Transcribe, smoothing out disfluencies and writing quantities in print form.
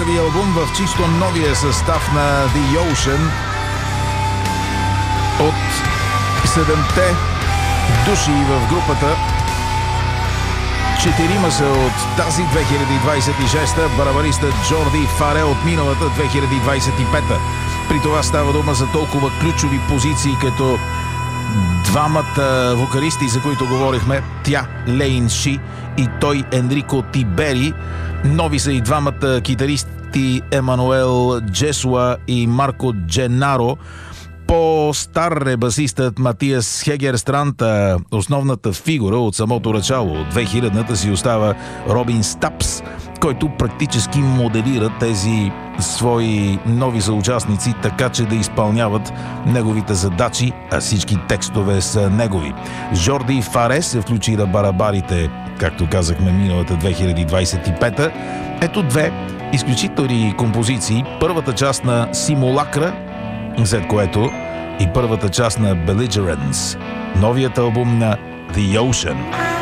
първи албум в чисто новия състав на The Ocean. От 7-те души в групата, 4 са от тази 2026, барабаристът Джорди Фарел от миналата 2025. При това става дума за толкова ключови позиции, като двамата вокалисти, за които говорихме, тя Лейн Ши и той Енрико Тибери. Нови са и двамата китаристи Емануел Джесуа и Марко Дженаро. По-стар е басистът Матиас Хегерстранд, а основната фигура от самото начало от 2000-та си остава Робин Стапс, който практически моделира тези свои нови съучастници, така че да изпълняват неговите задачи, а всички текстове са негови. Жорди Фарес се включи на барабарите, както казахме, миналата 2025-та. Ето две изключителни композиции. Първата част на Симулакра, след което и първата част на Belligerence, новият албум на The Ocean.